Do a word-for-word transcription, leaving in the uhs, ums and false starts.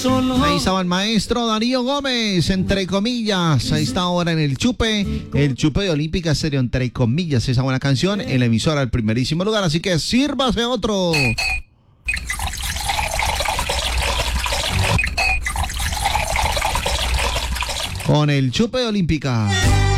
solo. Ahí estaba el maestro Darío Gómez, entre comillas. Ahí está ahora en el chupe, el chupe de Olímpica Estéreo, entre comillas, esa buena canción en la emisora, el primerísimo lugar. Así que sírvase otro. Con el chupe de Olímpica.